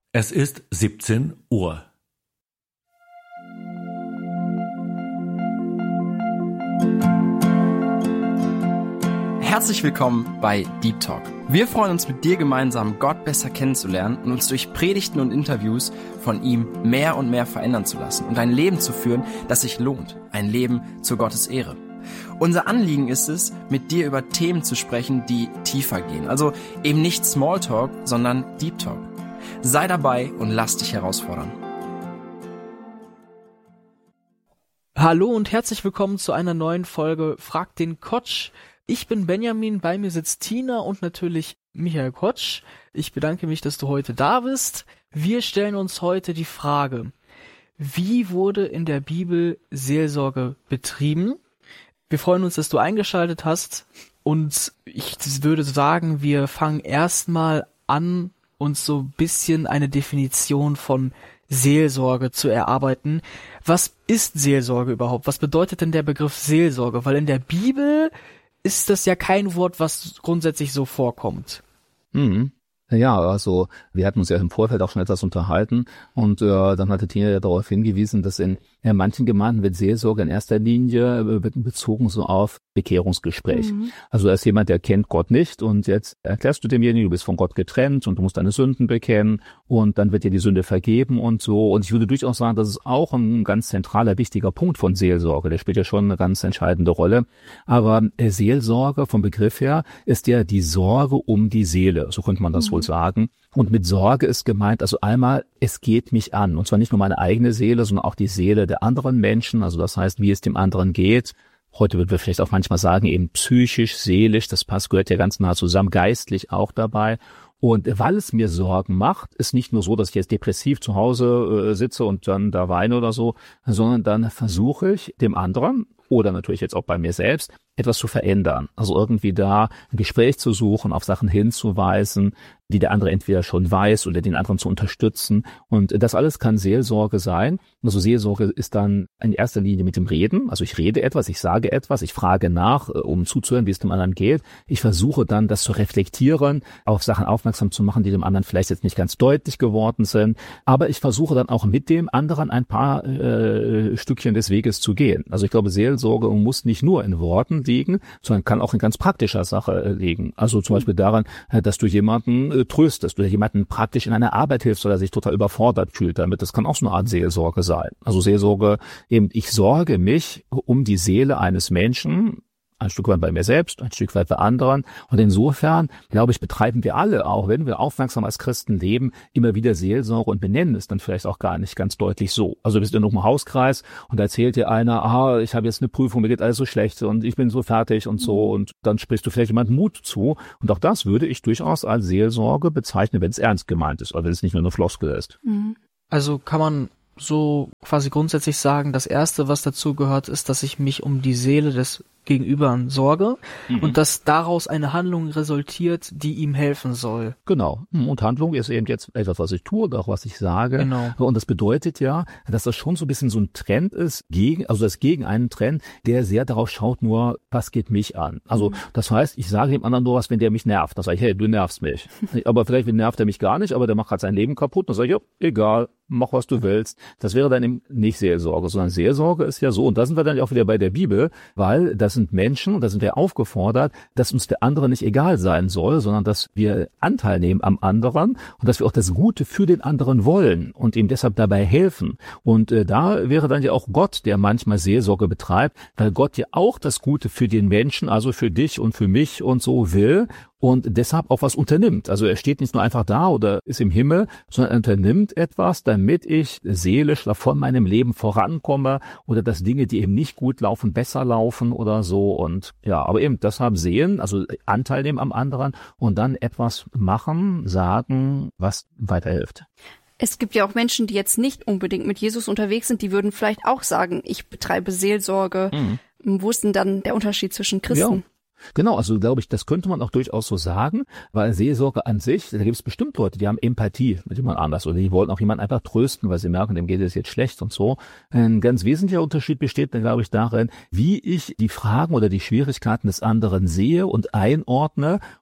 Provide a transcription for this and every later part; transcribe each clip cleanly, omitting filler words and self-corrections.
Es ist 17 Uhr. Herzlich willkommen bei Deep Talk. Wir freuen uns, mit dir gemeinsam Gott besser kennenzulernen und uns durch Predigten und Interviews von ihm mehr und mehr verändern zu lassen und ein Leben zu führen, das sich lohnt. Ein Leben zu Gottes Ehre. Unser Anliegen ist es, mit dir über Themen zu sprechen, die tiefer gehen. Also eben nicht Smalltalk, sondern Deep Talk. Sei dabei und lass dich herausfordern. Hallo und herzlich willkommen zu einer neuen Folge Frag den Kotsch. Ich bin Benjamin, bei mir sitzt Tina und natürlich Michael Kotsch. Ich bedanke mich, dass du heute da bist. Wir stellen uns heute die Frage, wie wurde in der Bibel Seelsorge betrieben? Wir freuen uns, dass du eingeschaltet hast und ich würde sagen, wir fangen erstmal an, uns so ein bisschen eine Definition von Seelsorge zu erarbeiten. Was ist Seelsorge überhaupt? Was bedeutet denn der Begriff Seelsorge? Weil in der Bibel ist das ja kein Wort, was grundsätzlich so vorkommt. Ja, also wir hatten uns ja im Vorfeld auch schon etwas unterhalten und dann hatte Tina ja darauf hingewiesen, dass in manchen Gemeinden wird Seelsorge in erster Linie bezogen so auf Bekehrungsgespräch. Also da ist jemand, der kennt Gott nicht und jetzt erklärst du demjenigen, du bist von Gott getrennt und du musst deine Sünden bekennen und dann wird dir die Sünde vergeben und so. Und ich würde durchaus sagen, das ist auch ein ganz zentraler, wichtiger Punkt von Seelsorge. Der spielt ja schon eine ganz entscheidende Rolle. Aber Seelsorge vom Begriff her ist ja die Sorge um die Seele. So könnte man das wohl sagen. Und mit Sorge ist gemeint, also einmal, es geht mich an. Und zwar nicht nur meine eigene Seele, sondern auch die Seele der anderen Menschen. Also das heißt, wie es dem anderen geht. Heute würden wir vielleicht auch manchmal sagen, eben psychisch, seelisch, das gehört ja ganz nah zusammen, geistlich auch dabei. Und weil es mir Sorgen macht, ist nicht nur so, dass ich jetzt depressiv zu Hause sitze und dann da weine oder so, sondern dann versuche ich dem anderen oder natürlich jetzt auch bei mir selbst etwas zu verändern. Also irgendwie da ein Gespräch zu suchen, auf Sachen hinzuweisen, die der andere entweder schon weiß oder den anderen zu unterstützen. Und das alles kann Seelsorge sein. Also Seelsorge ist dann in erster Linie mit dem Reden. Also ich rede etwas, ich sage etwas, ich frage nach, um zuzuhören, wie es dem anderen geht. Ich versuche dann, das zu reflektieren, auf Sachen aufmerksam zu machen, die dem anderen vielleicht jetzt nicht ganz deutlich geworden sind. Aber ich versuche dann auch mit dem anderen ein paar Stückchen des Weges zu gehen. Also ich glaube, Seelsorge muss nicht nur in Worten liegen, sondern kann auch in ganz praktischer Sache liegen. Also zum Beispiel daran, dass du jemanden tröstest oder jemanden praktisch in einer Arbeit hilfst oder sich total überfordert fühlt damit. Das kann auch so eine Art Seelsorge sein. Also Seelsorge eben, ich sorge mich um die Seele eines Menschen, ein Stück weit bei mir selbst, ein Stück weit bei anderen. Und insofern, glaube ich, betreiben wir alle, auch wenn wir aufmerksam als Christen leben, immer wieder Seelsorge und benennen es dann vielleicht auch gar nicht ganz deutlich so. Also du bist in einem Hauskreis und da erzählt dir einer, ich habe jetzt eine Prüfung, mir geht alles so schlecht und ich bin so fertig und so. Und dann sprichst du vielleicht jemandem Mut zu. Und auch das würde ich durchaus als Seelsorge bezeichnen, wenn es ernst gemeint ist oder wenn es nicht nur eine Floskel ist. Also kann man so quasi grundsätzlich sagen, das Erste, was dazu gehört, ist, dass ich mich um die Seele des Gegenüber sorge und dass daraus eine Handlung resultiert, die ihm helfen soll. Genau. Und Handlung ist eben jetzt etwas, was ich tue oder auch was ich sage. Genau. Und das bedeutet ja, dass das schon so ein bisschen so ein Trend ist, gegen einen Trend, der sehr darauf schaut, nur, was geht mich an. Also das heißt, ich sage dem anderen nur was, wenn der mich nervt. Dann sage ich, hey, du nervst mich. Aber vielleicht nervt er mich gar nicht, aber der macht halt sein Leben kaputt. Dann sage ich, ja, egal, mach was du willst. Das wäre dann eben nicht Seelsorge, sondern Seelsorge ist ja so, und da sind wir dann auch wieder bei der Bibel, weil das sind Menschen, und da sind wir aufgefordert, dass uns der andere nicht egal sein soll, sondern dass wir Anteil nehmen am anderen und dass wir auch das Gute für den anderen wollen und ihm deshalb dabei helfen. Und da wäre dann ja auch Gott, der manchmal Seelsorge betreibt, weil Gott ja auch das Gute für den Menschen, also für dich und für mich und so will und deshalb auch was unternimmt. Also er steht nicht nur einfach da oder ist im Himmel, sondern er unternimmt etwas, damit ich seelisch von meinem Leben vorankomme oder dass Dinge, die eben nicht gut laufen, besser laufen oder so. Und ja, aber eben deshalb sehen, also Anteil nehmen am anderen und dann etwas machen, sagen, was weiterhilft. Es gibt ja auch Menschen, die jetzt nicht unbedingt mit Jesus unterwegs sind, die würden vielleicht auch sagen, ich betreibe Seelsorge. Wo ist denn dann der Unterschied zwischen Christen? Ja. Genau, also glaube ich, das könnte man auch durchaus so sagen, weil Seelsorge an sich, da gibt es bestimmt Leute, die haben Empathie mit jemand anders oder die wollen auch jemanden einfach trösten, weil sie merken, dem geht es jetzt schlecht und so. Ein ganz wesentlicher Unterschied besteht dann, glaube ich, darin, wie ich die Fragen oder die Schwierigkeiten des anderen sehe und einordne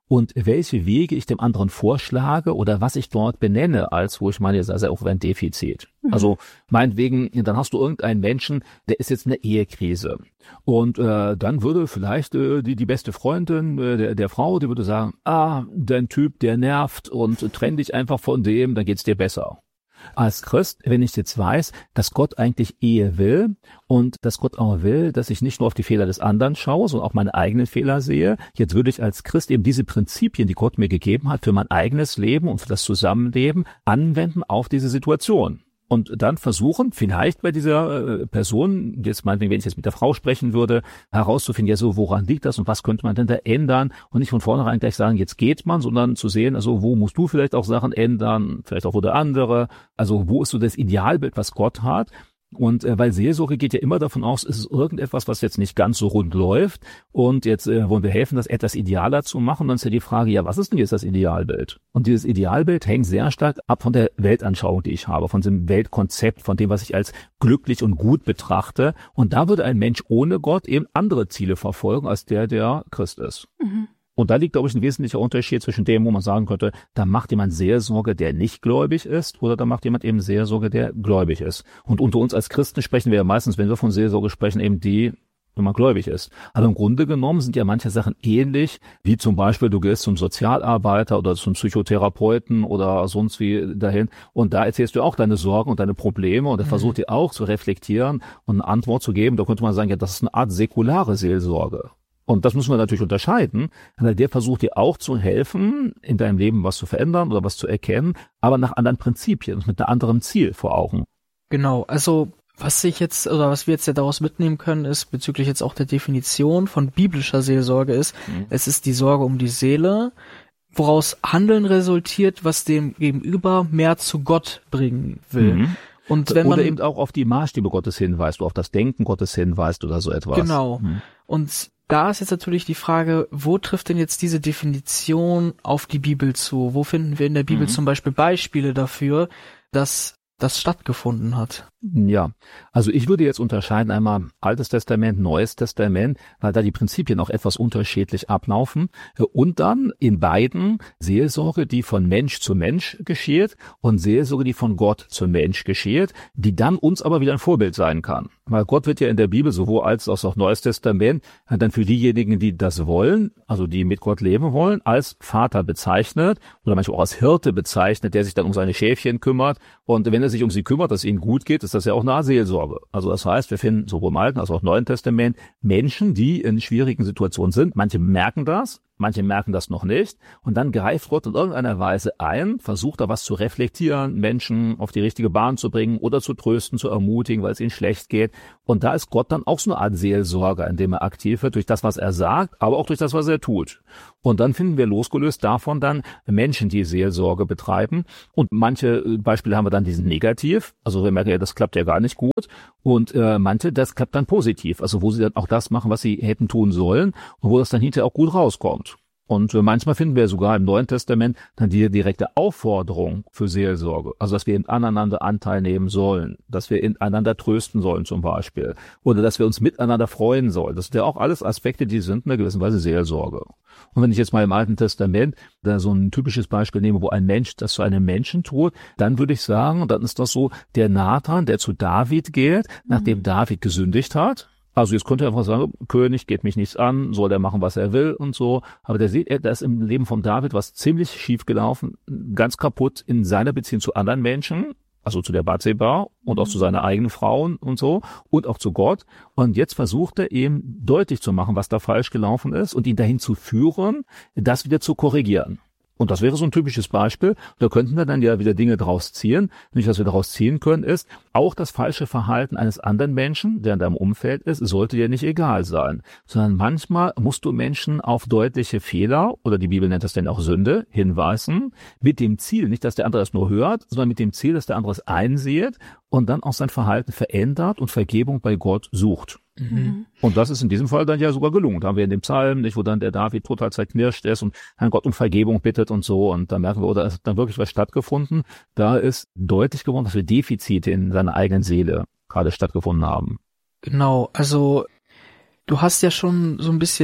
und welche Wege ich dem anderen vorschlage oder was ich dort benenne, als wo ich meine, jetzt also auch ein Defizit. Also meinetwegen, dann hast du irgendeinen Menschen, der ist jetzt in der Ehekrise und dann würde vielleicht die beste Freundin der Frau, die würde sagen, dein Typ, der nervt und trenn dich einfach von dem, dann geht's dir besser. Als Christ, wenn ich jetzt weiß, dass Gott eigentlich Ehe will und dass Gott auch will, dass ich nicht nur auf die Fehler des anderen schaue, sondern auch meine eigenen Fehler sehe, jetzt würde ich als Christ eben diese Prinzipien, die Gott mir gegeben hat, für mein eigenes Leben und für das Zusammenleben anwenden auf diese Situation. Und dann versuchen, vielleicht bei dieser Person, jetzt meinetwegen, wenn ich jetzt mit der Frau sprechen würde, herauszufinden, ja so, woran liegt das und was könnte man denn da ändern? Und nicht von vornherein gleich sagen, jetzt geht man, sondern zu sehen, also wo musst du vielleicht auch Sachen ändern, vielleicht auch wo der andere, also wo ist so das Idealbild, was Gott hat? Und weil Seelsorge geht ja immer davon aus, es ist irgendetwas, was jetzt nicht ganz so rund läuft und jetzt wollen wir helfen, das etwas idealer zu machen. Dann ist ja die Frage, ja, was ist denn jetzt das Idealbild? Und dieses Idealbild hängt sehr stark ab von der Weltanschauung, die ich habe, von diesem Weltkonzept, von dem, was ich als glücklich und gut betrachte. Und da würde ein Mensch ohne Gott eben andere Ziele verfolgen, als der Christ ist. Mhm. Und da liegt, glaube ich, ein wesentlicher Unterschied zwischen dem, wo man sagen könnte, da macht jemand Seelsorge, der nicht gläubig ist, oder da macht jemand eben Seelsorge, der gläubig ist. Und unter uns als Christen sprechen wir ja meistens, wenn wir von Seelsorge sprechen, eben die, wenn man gläubig ist. Aber im Grunde genommen sind ja manche Sachen ähnlich, wie zum Beispiel, du gehst zum Sozialarbeiter oder zum Psychotherapeuten oder sonst wie dahin und da erzählst du auch deine Sorgen und deine Probleme und er versucht dir auch zu reflektieren und eine Antwort zu geben. Da könnte man sagen, ja, das ist eine Art säkulare Seelsorge. Und das müssen wir natürlich unterscheiden, weil der versucht dir auch zu helfen, in deinem Leben was zu verändern oder was zu erkennen, aber nach anderen Prinzipien, mit einem anderen Ziel vor Augen. Genau, also was wir jetzt ja daraus mitnehmen können, ist bezüglich jetzt auch der Definition von biblischer Seelsorge ist, es ist die Sorge um die Seele, woraus Handeln resultiert, was dem Gegenüber mehr zu Gott bringen will. Und wenn man oder eben auch auf die Maßstäbe Gottes hinweist, oder auf das Denken Gottes hinweist oder so etwas. Genau. Und da ist jetzt natürlich die Frage, wo trifft denn jetzt diese Definition auf die Bibel zu? Wo finden wir in der Bibel zum Beispiel Beispiele dafür, dass das stattgefunden hat? Ja, also ich würde jetzt unterscheiden einmal Altes Testament, Neues Testament, weil da die Prinzipien auch etwas unterschiedlich ablaufen und dann in beiden Seelsorge, die von Mensch zu Mensch geschieht und Seelsorge, die von Gott zu Mensch geschieht, die dann uns aber wieder ein Vorbild sein kann. Weil Gott wird ja in der Bibel sowohl als auch Neues Testament dann für diejenigen, die das wollen, also die mit Gott leben wollen, als Vater bezeichnet oder manchmal auch als Hirte bezeichnet, der sich dann um seine Schäfchen kümmert und wenn er sich um sie kümmert, dass es ihnen gut geht, ist das ja auch eine Seelsorge. Also das heißt, wir finden sowohl im Alten als auch im Neuen Testament Menschen, die in schwierigen Situationen sind. Manche merken das, manche merken das noch nicht. Und dann greift Gott in irgendeiner Weise ein, versucht da was zu reflektieren, Menschen auf die richtige Bahn zu bringen oder zu trösten, zu ermutigen, weil es ihnen schlecht geht. Und da ist Gott dann auch so eine Art Seelsorger, indem er aktiv wird, durch das, was er sagt, aber auch durch das, was er tut. Und dann finden wir losgelöst davon dann Menschen, die Seelsorge betreiben. Und manche Beispiele haben wir dann, die sind negativ. Also wir merken ja, das klappt ja gar nicht gut. Und manche, das klappt dann positiv. Also wo sie dann auch das machen, was sie hätten tun sollen und wo das dann hinterher auch gut rauskommt. Und manchmal finden wir sogar im Neuen Testament dann die direkte Aufforderung für Seelsorge. Also, dass wir aneinander Anteil nehmen sollen, dass wir einander trösten sollen zum Beispiel. Oder dass wir uns miteinander freuen sollen. Das sind ja auch alles Aspekte, die sind in einer gewissen Weise Seelsorge. Und wenn ich jetzt mal im Alten Testament da so ein typisches Beispiel nehme, wo ein Mensch das zu einem Menschen tut, dann würde ich sagen, dann ist das so der Nathan, der zu David geht, nachdem David gesündigt hat. Also jetzt könnte er einfach sagen, König, geht mich nichts an, soll der machen, was er will und so. Aber der sieht, da ist im Leben von David was ziemlich schief gelaufen, ganz kaputt in seiner Beziehung zu anderen Menschen, also zu der Bathseba und auch zu seiner eigenen Frauen und so und auch zu Gott. Und jetzt versucht er ihm deutlich zu machen, was da falsch gelaufen ist und ihn dahin zu führen, das wieder zu korrigieren. Und das wäre so ein typisches Beispiel. Da könnten wir dann ja wieder Dinge draus ziehen. Nicht, was wir daraus ziehen können, ist, auch das falsche Verhalten eines anderen Menschen, der in deinem Umfeld ist, sollte dir nicht egal sein. Sondern manchmal musst du Menschen auf deutliche Fehler, oder die Bibel nennt das dann auch Sünde, hinweisen, mit dem Ziel, nicht, dass der andere es nur hört, sondern mit dem Ziel, dass der andere es einsieht und dann auch sein Verhalten verändert und Vergebung bei Gott sucht. Und das ist in diesem Fall dann ja sogar gelungen. Da haben wir in dem Psalm, nicht, wo dann der David total zerknirscht ist und Herrn Gott um Vergebung bittet und so. Und da merken wir, oder es hat dann wirklich was stattgefunden. Da ist deutlich geworden, dass wir Defizite in seiner eigenen Seele gerade stattgefunden haben. Genau, also du hast ja schon so ein bisschen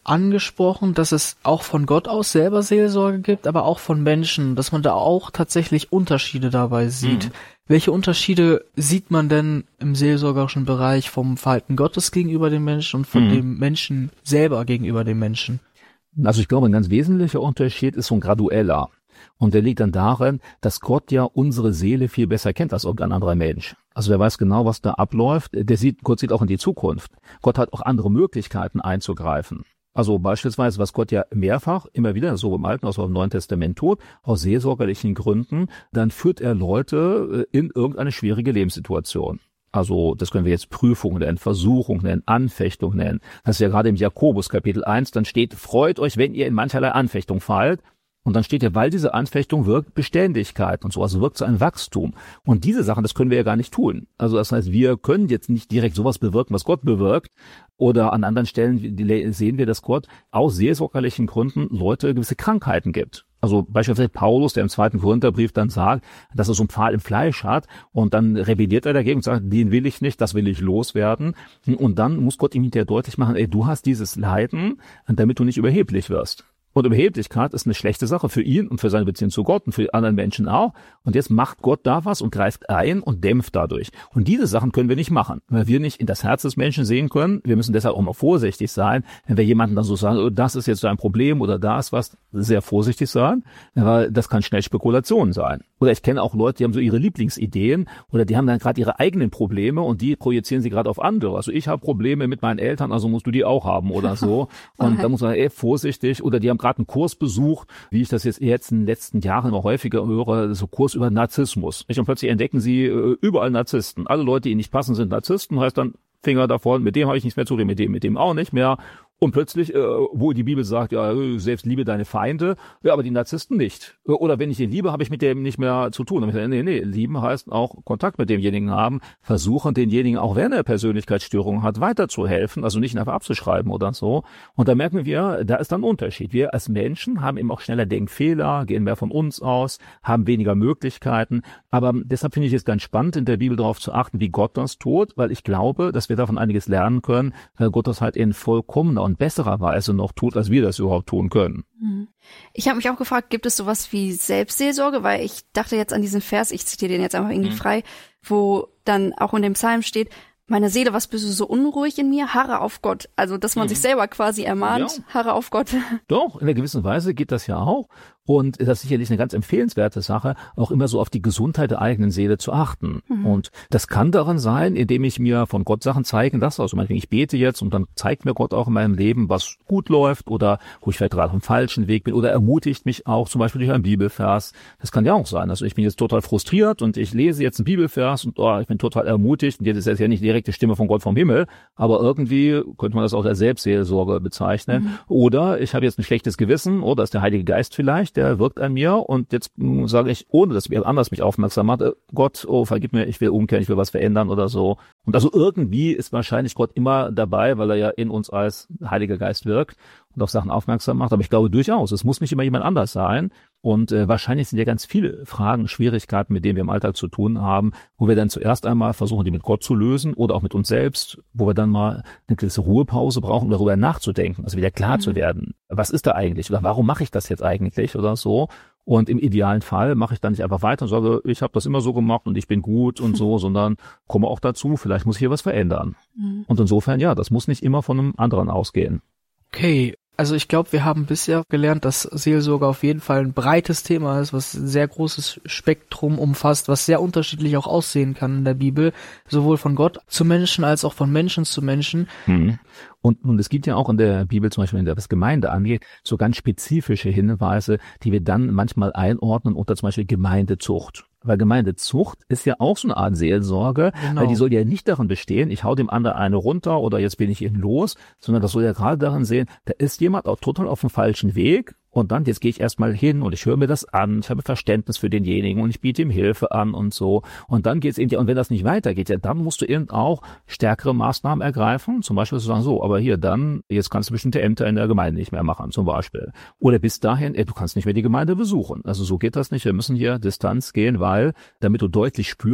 angesprochen, dass es auch von Gott aus selber Seelsorge gibt, aber auch von Menschen, dass man da auch tatsächlich Unterschiede dabei sieht. Welche Unterschiede sieht man denn im seelsorgerischen Bereich vom Verhalten Gottes gegenüber dem Menschen und von dem Menschen selber gegenüber dem Menschen? Also ich glaube, ein ganz wesentlicher Unterschied ist so ein gradueller. Und der liegt dann darin, dass Gott ja unsere Seele viel besser kennt als irgendein anderer Mensch. Also der weiß genau, was da abläuft. Gott sieht auch in die Zukunft. Gott hat auch andere Möglichkeiten einzugreifen. Also beispielsweise, was Gott ja mehrfach, immer wieder, so im Alten, also im Neuen Testament tut, aus seelsorgerlichen Gründen, dann führt er Leute in irgendeine schwierige Lebenssituation. Also das können wir jetzt Prüfung nennen, Versuchung nennen, Anfechtung nennen. Das ist ja gerade im Jakobus Kapitel 1, dann steht, freut euch, wenn ihr in mancherlei Anfechtung fallt. Und dann steht ja, weil diese Anfechtung wirkt Beständigkeit und so, also wirkt so ein Wachstum. Und diese Sachen, das können wir ja gar nicht tun. Also das heißt, wir können jetzt nicht direkt sowas bewirken, was Gott bewirkt. Oder an anderen Stellen sehen wir, dass Gott aus seelsorgerlichen Gründen Leute gewisse Krankheiten gibt. Also beispielsweise Paulus, der im 2. Korintherbrief dann sagt, dass er so einen Pfahl im Fleisch hat und dann rebelliert er dagegen und sagt, den will ich nicht, das will ich loswerden. Und dann muss Gott ihm hinterher deutlich machen, du hast dieses Leiden, damit du nicht überheblich wirst. Und Überheblichkeit ist eine schlechte Sache für ihn und für seine Beziehung zu Gott und für die anderen Menschen auch. Und jetzt macht Gott da was und greift ein und dämpft dadurch. Und diese Sachen können wir nicht machen, weil wir nicht in das Herz des Menschen sehen können. Wir müssen deshalb auch mal vorsichtig sein, wenn wir jemanden dann so sagen, oh, das ist jetzt ein Problem oder da ist was, sehr vorsichtig sein, weil das kann schnell Spekulation sein. Oder ich kenne auch Leute, die haben so ihre Lieblingsideen oder die haben dann gerade ihre eigenen Probleme und die projizieren sie gerade auf andere. Also ich habe Probleme mit meinen Eltern, also musst du die auch haben oder so. Und da muss man vorsichtig, oder die haben gerade einen Kurs besucht, wie ich das jetzt in den letzten Jahren immer häufiger höre, so Kurs über Narzissmus. Und plötzlich entdecken sie überall Narzissten. Alle Leute, die ihnen nicht passen, sind Narzissten, heißt dann Finger davon, mit dem habe ich nichts mehr zu tun, mit dem auch nicht mehr. Und plötzlich, wo die Bibel sagt, ja, selbst liebe deine Feinde, ja, aber die Narzissten nicht. Oder wenn ich den liebe, habe ich mit dem nicht mehr zu tun. Und ich sage, nee, lieben heißt auch Kontakt mit demjenigen haben, versuchen denjenigen, auch wenn er Persönlichkeitsstörungen hat, weiterzuhelfen, also nicht einfach abzuschreiben oder so. Und da merken wir, da ist dann ein Unterschied. Wir als Menschen haben eben auch schneller Denkfehler, gehen mehr von uns aus, haben weniger Möglichkeiten. Aber deshalb finde ich es ganz spannend, in der Bibel darauf zu achten, wie Gott das tut, weil ich glaube, dass wir davon einiges lernen können, weil Gott das halt in vollkommener und besserer Weise noch tut, als wir das überhaupt tun können. Ich habe mich auch gefragt, gibt es sowas wie Selbstseelsorge? Weil ich dachte jetzt an diesen Vers, ich zitiere den jetzt einfach irgendwie frei, wo dann auch in dem Psalm steht, meine Seele, was bist du so unruhig in mir? Harre auf Gott. Also, dass man sich selber quasi ermahnt, ja. Harre auf Gott. Doch, in einer gewissen Weise geht das ja auch. Und das ist sicherlich eine ganz empfehlenswerte Sache, auch immer so auf die Gesundheit der eigenen Seele zu achten. Und das kann daran sein, indem ich mir von Gott Sachen zeigen lasse. Also meinetwegen, ich bete jetzt und dann zeigt mir Gott auch in meinem Leben, was gut läuft oder wo ich vielleicht gerade auf dem falschen Weg bin oder ermutigt mich auch zum Beispiel durch einen Bibelvers. Das kann ja auch sein. Also ich bin jetzt total frustriert und ich lese jetzt einen Bibelvers und ich bin total ermutigt. Und jetzt ist ja nicht die direkte Stimme von Gott vom Himmel, aber irgendwie könnte man das auch als Selbstseelsorge bezeichnen. Oder ich habe jetzt ein schlechtes Gewissen oder ist der Heilige Geist vielleicht, der wirkt an mir und jetzt sage ich, ohne dass mir anders mich aufmerksam macht, Gott, vergib mir, ich will umkehren, ich will was verändern oder so. Und also irgendwie ist wahrscheinlich Gott immer dabei, weil er ja in uns als Heiliger Geist wirkt und auf Sachen aufmerksam macht. Aber ich glaube durchaus, es muss nicht immer jemand anders sein. Und wahrscheinlich sind ja ganz viele Fragen, Schwierigkeiten, mit denen wir im Alltag zu tun haben, wo wir dann zuerst einmal versuchen, die mit Gott zu lösen oder auch mit uns selbst, wo wir dann mal eine gewisse Ruhepause brauchen, um darüber nachzudenken, also wieder klar zu werden. Was ist da eigentlich oder warum mache ich das jetzt eigentlich oder so? Und im idealen Fall mache ich dann nicht einfach weiter und sage, ich habe das immer so gemacht und ich bin gut und so, sondern komme auch dazu, vielleicht muss ich hier was verändern. Und insofern, ja, das muss nicht immer von einem anderen ausgehen. Okay, also ich glaube, wir haben bisher gelernt, dass Seelsorge auf jeden Fall ein breites Thema ist, was ein sehr großes Spektrum umfasst, was sehr unterschiedlich auch aussehen kann in der Bibel, sowohl von Gott zu Menschen als auch von Menschen zu Menschen. Und es gibt ja auch in der Bibel, zum Beispiel, wenn das Gemeinde angeht, so ganz spezifische Hinweise, die wir dann manchmal einordnen unter zum Beispiel Gemeindezucht. Weil Gemeindezucht ist ja auch so eine Art Seelsorge, weil die soll ja nicht darin bestehen, ich hau dem anderen eine runter oder jetzt bin ich ihn los, sondern das soll ja gerade darin sehen, da ist jemand auch total auf dem falschen Weg. Und dann, jetzt gehe ich erstmal hin und ich höre mir das an, ich habe Verständnis für denjenigen und ich biete ihm Hilfe an und so. Und dann geht's eben, und wenn das nicht weitergeht, ja, dann musst du eben auch stärkere Maßnahmen ergreifen. Zum Beispiel zu sagen, so, aber hier dann, jetzt kannst du bestimmte Ämter in der Gemeinde nicht mehr machen, zum Beispiel. Oder bis dahin, du kannst nicht mehr die Gemeinde besuchen. Also so geht das nicht. Wir müssen hier Distanz gehen, weil, damit du deutlich spürst,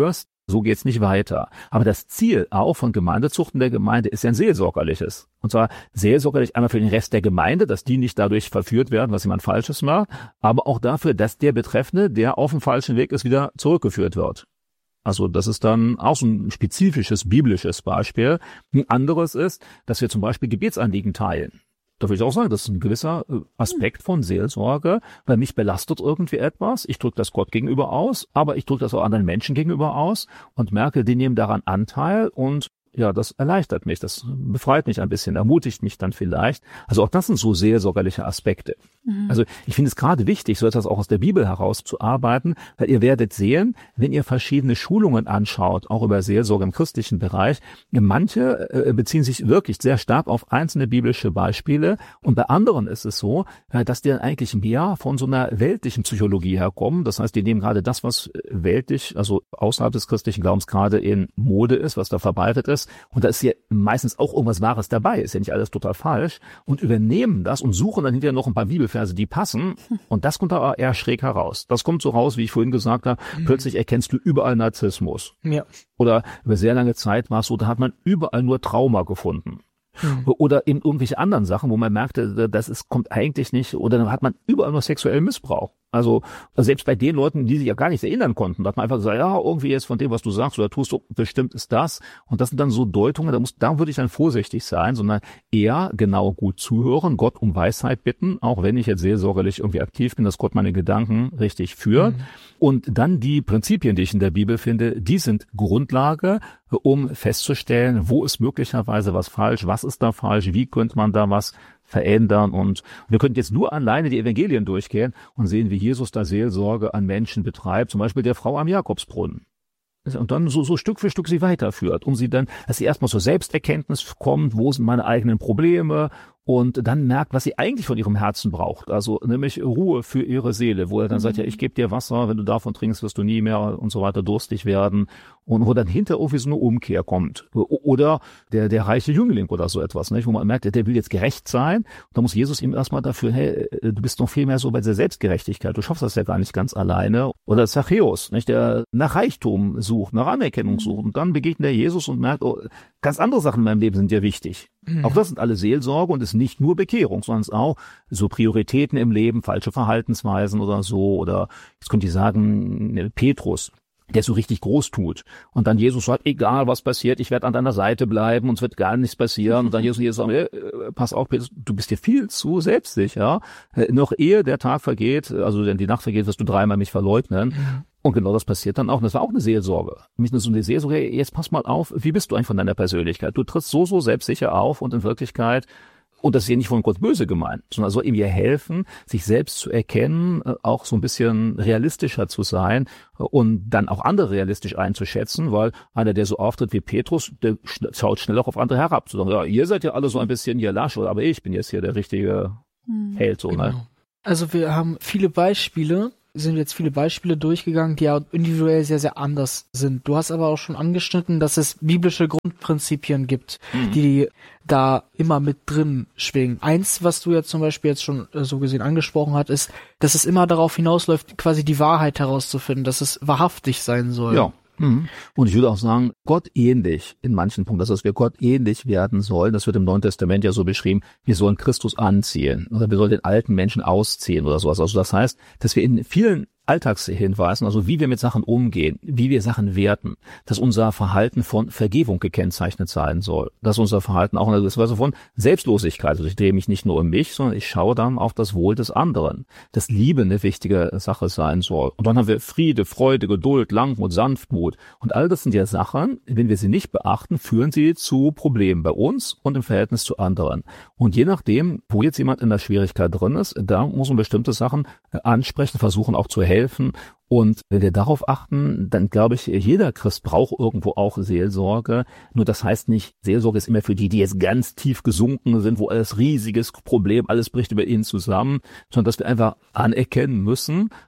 So geht's nicht weiter. Aber das Ziel auch von Gemeindezucht in der Gemeinde ist ja ein seelsorgerliches. Und zwar seelsorgerlich einmal für den Rest der Gemeinde, dass die nicht dadurch verführt werden, was jemand Falsches macht, aber auch dafür, dass der Betreffende, der auf dem falschen Weg ist, wieder zurückgeführt wird. Also das ist dann auch so ein spezifisches biblisches Beispiel. Ein anderes ist, dass wir zum Beispiel Gebetsanliegen teilen. Da würde ich auch sagen, das ist ein gewisser Aspekt von Seelsorge, weil mich belastet irgendwie etwas. Ich drücke das Gott gegenüber aus, aber ich drücke das auch anderen Menschen gegenüber aus und merke, die nehmen daran Anteil und ja, das erleichtert mich, das befreit mich ein bisschen, ermutigt mich dann vielleicht. Also auch das sind so seelsorgerliche Aspekte. Also ich finde es gerade wichtig, so etwas auch aus der Bibel herauszuarbeiten, weil ihr werdet sehen, wenn ihr verschiedene Schulungen anschaut, auch über Seelsorge im christlichen Bereich, manche beziehen sich wirklich sehr stark auf einzelne biblische Beispiele und bei anderen ist es so, dass die dann eigentlich mehr von so einer weltlichen Psychologie herkommen. Das heißt, die nehmen gerade das, was weltlich, also außerhalb des christlichen Glaubens gerade in Mode ist, was da verbreitet ist, und da ist ja meistens auch irgendwas Wahres dabei, ist ja nicht alles total falsch, und übernehmen das und suchen dann hinterher noch ein paar Bibelverse, die passen, und das kommt da eher schräg heraus. Das kommt so raus, wie ich vorhin gesagt habe, plötzlich erkennst du überall Narzissmus. Ja. Oder über sehr lange Zeit war es so, da hat man überall nur Trauma gefunden. Oder eben irgendwelche anderen Sachen, wo man merkte, kommt eigentlich nicht, oder dann hat man überall nur sexuellen Missbrauch. Also selbst bei den Leuten, die sich ja gar nicht erinnern konnten, da hat man einfach gesagt, ja, irgendwie jetzt von dem, was du sagst oder tust, so, bestimmt ist das. Und das sind dann so Deutungen, da würde ich dann vorsichtig sein, sondern eher genau gut zuhören, Gott um Weisheit bitten, auch wenn ich jetzt seelsorgerlich irgendwie aktiv bin, dass Gott meine Gedanken richtig führt. Und dann die Prinzipien, die ich in der Bibel finde, die sind Grundlage, um festzustellen, wo ist möglicherweise was falsch, was ist da falsch, wie könnte man da was verändern. Und wir könnten jetzt nur alleine die Evangelien durchgehen und sehen, wie Jesus da Seelsorge an Menschen betreibt, zum Beispiel der Frau am Jakobsbrunnen. Und dann so Stück für Stück sie weiterführt, um sie dann, dass sie erstmal zur Selbsterkenntnis kommt, wo sind meine eigenen Probleme, und dann merkt, was sie eigentlich von ihrem Herzen braucht, also nämlich Ruhe für ihre Seele, wo er dann sagt, ja, ich gebe dir Wasser, wenn du davon trinkst, wirst du nie mehr und so weiter durstig werden, und wo dann hinter irgendwie so eine Umkehr kommt. Oder der reiche Jüngling oder so etwas, nicht? Wo man merkt, der will jetzt gerecht sein, und da muss Jesus ihm erstmal dafür, hey, du bist noch viel mehr so bei der Selbstgerechtigkeit, du schaffst das ja gar nicht ganz alleine. Oder Zachäus, nicht, der nach Reichtum sucht, nach Anerkennung sucht, und dann begegnet er Jesus und merkt, oh, ganz andere Sachen in meinem Leben sind ja wichtig. Auch das sind alle Seelsorge und ist nicht nur Bekehrung, sondern auch so Prioritäten im Leben, falsche Verhaltensweisen oder so. Oder jetzt könnte ich sagen, Petrus, der so richtig groß tut. Und dann Jesus sagt, egal was passiert, ich werde an deiner Seite bleiben und es wird gar nichts passieren. Und dann Jesus sagt, pass auf, Petrus, du bist dir viel zu selbstsicher. Noch ehe der Tag vergeht, also wenn die Nacht vergeht, wirst du dreimal mich verleugnen. Und genau das passiert dann auch. Und das war auch eine Seelsorge. Nicht nur so eine Seelsorge, jetzt pass mal auf, wie bist du eigentlich von deiner Persönlichkeit? Du trittst so selbstsicher auf, und in Wirklichkeit, und das ist ja nicht von Gott böse gemeint, sondern soll ihm ja helfen, sich selbst zu erkennen, auch so ein bisschen realistischer zu sein und dann auch andere realistisch einzuschätzen, weil einer, der so auftritt wie Petrus, der schaut schnell auch auf andere herab. Zu sagen, ja, ihr seid ja alle so ein bisschen hier lasch, aber ich bin jetzt hier der richtige Held. So, ne? Also wir haben viele Beispiele durchgegangen, die ja individuell sehr, sehr anders sind. Du hast aber auch schon angeschnitten, dass es biblische Grundprinzipien gibt, die da immer mit drin schwingen. Eins, was du jetzt zum Beispiel jetzt schon so gesehen angesprochen hast, ist, dass es immer darauf hinausläuft, quasi die Wahrheit herauszufinden, dass es wahrhaftig sein soll. Ja. Und ich würde auch sagen, Gott ähnlich in manchen Punkten, dass wir Gott ähnlich werden sollen. Das wird im Neuen Testament ja so beschrieben, wir sollen Christus anziehen oder wir sollen den alten Menschen ausziehen oder sowas. Also das heißt, dass wir in vielen Alltagshinweisen, also wie wir mit Sachen umgehen, wie wir Sachen werten, dass unser Verhalten von Vergebung gekennzeichnet sein soll, dass unser Verhalten auch in einer gewissen Weise von Selbstlosigkeit, also ich drehe mich nicht nur um mich, sondern ich schaue dann auf das Wohl des anderen, dass Liebe eine wichtige Sache sein soll. Und dann haben wir Friede, Freude, Geduld, Langmut, Sanftmut, und all das sind ja Sachen, wenn wir sie nicht beachten, führen sie zu Problemen bei uns und im Verhältnis zu anderen. Und je nachdem, wo jetzt jemand in der Schwierigkeit drin ist, da muss man bestimmte Sachen ansprechen, versuchen auch zu helfen. Und wenn wir darauf achten, dann glaube ich, jeder Christ braucht irgendwo auch Seelsorge. Nur das heißt nicht, Seelsorge ist immer für die jetzt ganz tief gesunken sind, wo alles riesiges Problem, alles bricht über ihnen zusammen, sondern dass wir einfach anerkennen müssen,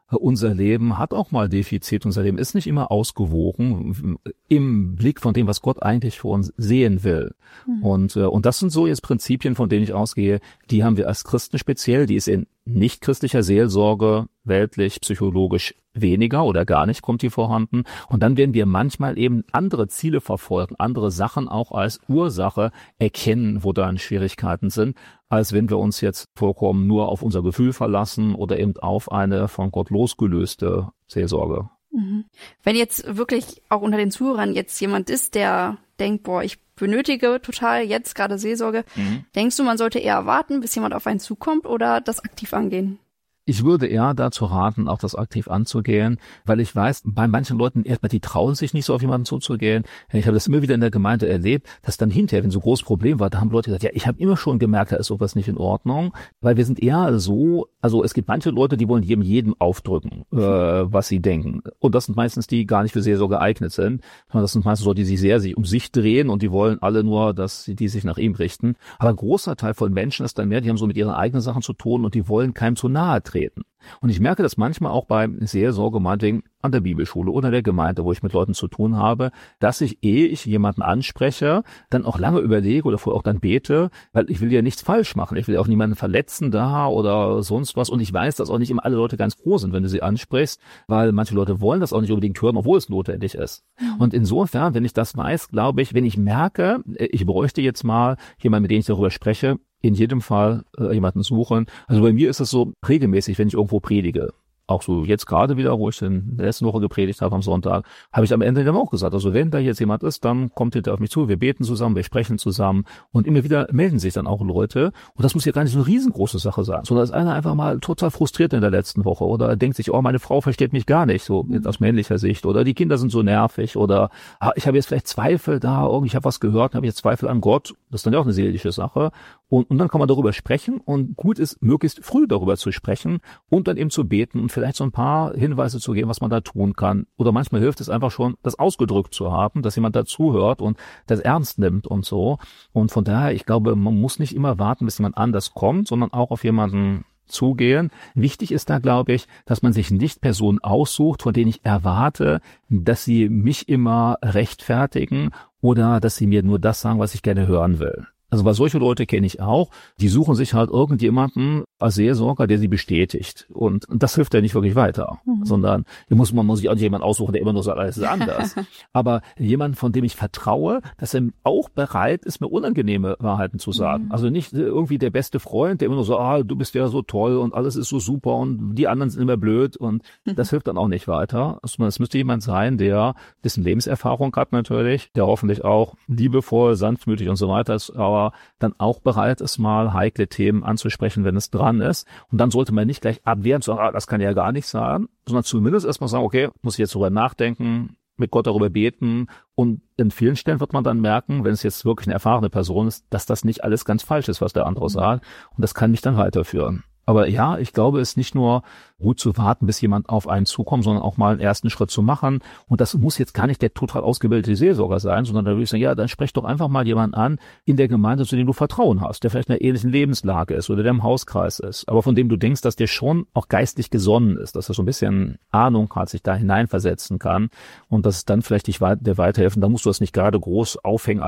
unser Leben hat auch mal Defizit, unser Leben ist nicht immer ausgewogen im Blick von dem, was Gott eigentlich für uns sehen will. Und das sind so jetzt Prinzipien, von denen ich ausgehe, die haben wir als Christen speziell, die ist in nicht-christlicher Seelsorge, weltlich, psychologisch weniger oder gar nicht kommt die vorhanden. Und dann werden wir manchmal eben andere Ziele verfolgen, andere Sachen auch als Ursache erkennen, wo dann Schwierigkeiten sind, als wenn wir uns jetzt vollkommen nur auf unser Gefühl verlassen oder eben auf eine von Gott losgelöste Seelsorge. Wenn jetzt wirklich auch unter den Zuhörern jetzt jemand ist, der denkt, boah, ich benötige total jetzt gerade Seelsorge, denkst du, man sollte eher warten, bis jemand auf einen zukommt oder das aktiv angehen? Ich würde eher dazu raten, auch das aktiv anzugehen, weil ich weiß, bei manchen Leuten erstmal, die trauen sich nicht so auf jemanden zuzugehen. Ich habe das immer wieder in der Gemeinde erlebt, dass dann hinterher, wenn so ein großes Problem war, da haben Leute gesagt, ja, ich habe immer schon gemerkt, da ist sowas nicht in Ordnung, weil wir sind eher so, also es gibt manche Leute, die wollen jedem aufdrücken, was sie denken. Und das sind meistens die, die gar nicht für Seelsorge geeignet sind, sondern das sind meistens Leute, die sich sehr um sich drehen und die wollen alle nur, dass die sich nach ihm richten. Aber ein großer Teil von Menschen ist dann mehr, die haben so mit ihren eigenen Sachen zu tun und die wollen keinem zu nahe treten. Und ich merke das manchmal auch bei Seelsorge, meinetwegen an der Bibelschule oder der Gemeinde, wo ich mit Leuten zu tun habe, dass ich, ehe ich jemanden anspreche, dann auch lange überlege oder vorher auch dann bete, weil ich will ja nichts falsch machen. Ich will ja auch niemanden verletzen da oder sonst was. Und ich weiß, dass auch nicht immer alle Leute ganz froh sind, wenn du sie ansprichst, weil manche Leute wollen das auch nicht unbedingt hören, obwohl es notwendig ist. Und insofern, wenn ich das weiß, glaube ich, wenn ich merke, ich bräuchte jetzt mal jemanden, mit dem ich darüber spreche, in jedem Fall jemanden suchen. Also bei mir ist es so regelmäßig, wenn ich irgendwo predige. Auch so jetzt gerade wieder, wo ich in der letzten Woche gepredigt habe am Sonntag, habe ich am Ende dann auch gesagt, also wenn da jetzt jemand ist, dann kommt hinter auf mich zu, wir beten zusammen, wir sprechen zusammen und immer wieder melden sich dann auch Leute. Und das muss ja gar nicht so eine riesengroße Sache sein, sondern ist einer einfach mal total frustriert in der letzten Woche oder denkt sich, oh, meine Frau versteht mich gar nicht, so aus männlicher Sicht, oder die Kinder sind so nervig oder ich habe jetzt vielleicht Zweifel da, irgendwie ich habe was gehört, habe jetzt Zweifel an Gott. Das ist dann ja auch eine seelische Sache. Und dann kann man darüber sprechen und gut ist, möglichst früh darüber zu sprechen und dann eben zu beten und vielleicht so ein paar Hinweise zu geben, was man da tun kann. Oder manchmal hilft es einfach schon, das ausgedrückt zu haben, dass jemand dazuhört und das ernst nimmt und so. Und von daher, ich glaube, man muss nicht immer warten, bis jemand anders kommt, sondern auch auf jemanden zugehen. Wichtig ist da, glaube ich, dass man sich nicht Personen aussucht, von denen ich erwarte, dass sie mich immer rechtfertigen oder dass sie mir nur das sagen, was ich gerne hören will. Also weil solche Leute kenne ich auch, die suchen sich halt irgendjemanden als Seelsorger, der sie bestätigt. Und das hilft ja nicht wirklich weiter, sondern man muss sich auch nicht jemanden aussuchen, der immer nur sagt, alles ist anders. Aber jemand, von dem ich vertraue, dass er auch bereit ist, mir unangenehme Wahrheiten zu sagen. Also nicht irgendwie der beste Freund, der immer nur so, du bist ja so toll und alles ist so super und die anderen sind immer blöd und das hilft dann auch nicht weiter. Also es müsste jemand sein, dessen Lebenserfahrung hat natürlich, der hoffentlich auch liebevoll, sanftmütig und so weiter ist, aber dann auch bereit ist, mal heikle Themen anzusprechen, wenn es dran ist. Und dann sollte man nicht gleich abwehren, sagen, das kann ja gar nicht sein, sondern zumindest erstmal sagen, okay, muss ich jetzt darüber nachdenken, mit Gott darüber beten. Und in vielen Stellen wird man dann merken, wenn es jetzt wirklich eine erfahrene Person ist, dass das nicht alles ganz falsch ist, was der andere sagt. Und das kann mich dann weiterführen. Aber ja, ich glaube, es ist nicht nur gut zu warten, bis jemand auf einen zukommt, sondern auch mal einen ersten Schritt zu machen. Und das muss jetzt gar nicht der total ausgebildete Seelsorger sein, sondern da würde ich sagen, ja, dann sprech doch einfach mal jemanden an in der Gemeinde, zu dem du Vertrauen hast, der vielleicht in einer ähnlichen Lebenslage ist oder der im Hauskreis ist, aber von dem du denkst, dass der schon auch geistlich gesonnen ist, dass er so ein bisschen Ahnung hat, sich da hineinversetzen kann und dass es dann vielleicht dir weiterhelfen. Da musst du das nicht gerade groß aufhängen